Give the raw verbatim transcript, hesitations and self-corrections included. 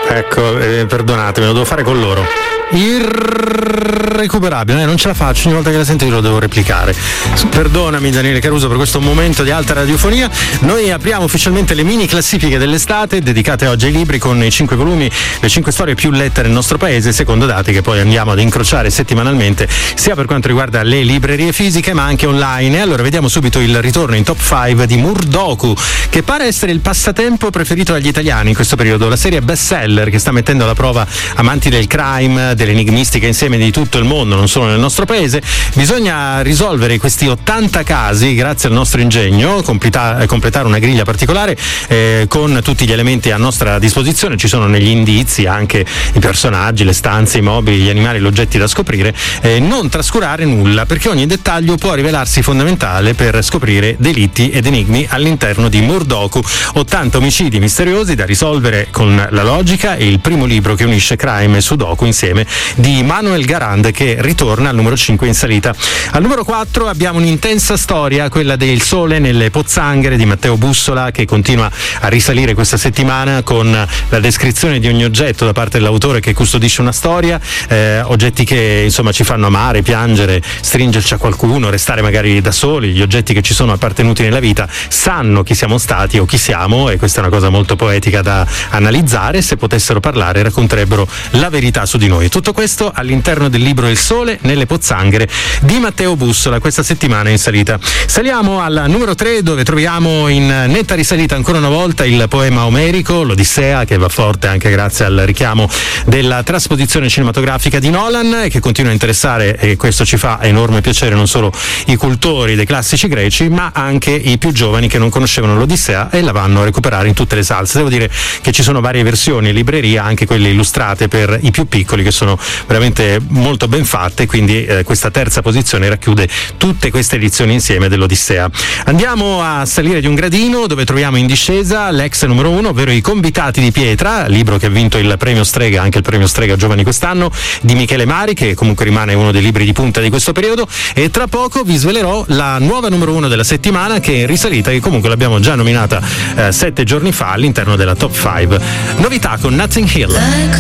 Ecco, eh, perdonatemi, lo devo fare con loro. Irrecuperabile, eh, non ce la faccio, ogni volta che la sento io lo devo replicare. Perdonami Daniele Caruso per questo momento di alta radiofonia. Noi apriamo ufficialmente le mini classifiche dell'estate dedicate oggi ai libri, con i cinque volumi, le cinque storie più lette nel nostro paese, secondo dati che poi andiamo ad incrociare settimanalmente, sia per quanto riguarda le librerie fisiche ma anche online. E allora vediamo subito il ritorno in top cinque di Murdoku, che pare essere il passatempo preferito dagli italiani in questo periodo, la serie bestseller che sta mettendo alla prova amanti del crime, dell'enigmistica insieme di tutto il mondo, non solo nel nostro paese. Bisogna risolvere questi ottanta casi grazie al nostro ingegno, completa- completare una griglia particolare eh, con tutti gli elementi a nostra disposizione. Ci sono negli indizi anche i personaggi, le stanze, i mobili, gli animali, gli oggetti da scoprire. Eh, non trascurare nulla, perché ogni dettaglio può rivelarsi fondamentale per scoprire delitti ed enigmi all'interno di Murdoku. ottanta omicidi misteriosi da risolvere con la logica, e il primo libro che unisce crime e sudoku insieme, di Manuel Garand, che ritorna al numero cinque in salita. Al numero quattro abbiamo un'intensa storia, quella del sole nelle pozzanghere di Matteo Bussola, che continua a risalire questa settimana con la descrizione di ogni oggetto da parte dell'autore che custodisce una storia, eh, oggetti che insomma ci fanno amare, piangere, stringerci a qualcuno, restare magari da soli. Gli oggetti che ci sono appartenuti nella vita sanno chi siamo stati o chi siamo, e questa è una cosa molto poetica da analizzare. Se potessero parlare racconterebbero la verità su di noi. Tutto questo all'interno del libro Il sole nelle pozzanghere di Matteo Bussola, questa settimana in salita. Saliamo al numero tre, dove troviamo in netta risalita ancora una volta il poema omerico, l'Odissea, che va forte anche grazie al richiamo della trasposizione cinematografica di Nolan, e che continua a interessare, e questo ci fa enorme piacere, non solo i cultori dei classici greci ma anche i più giovani che non conoscevano l'Odissea e la vanno a recuperare in tutte le salse. Devo dire che ci sono varie versioni in libreria, anche quelle illustrate per i più piccoli, che sono veramente molto ben fatte, quindi eh, questa terza posizione racchiude tutte queste edizioni insieme dell'Odissea. Andiamo a salire di un gradino, dove troviamo in discesa l'ex numero uno, ovvero I Convitati di Pietra, libro che ha vinto il premio Strega, anche il premio Strega Giovani quest'anno, di Michele Mari, che comunque rimane uno dei libri di punta di questo periodo. E tra poco vi svelerò la nuova numero uno della settimana, che è in risalita, che comunque l'abbiamo già nominata eh, sette giorni fa all'interno della top cinque. Novità con Nothing Hill.